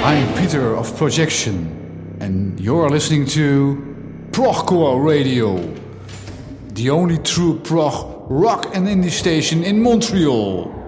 I'm Peter of Projection, and you're listening to Progcore Radio, the only true prog rock and indie station in Montreal.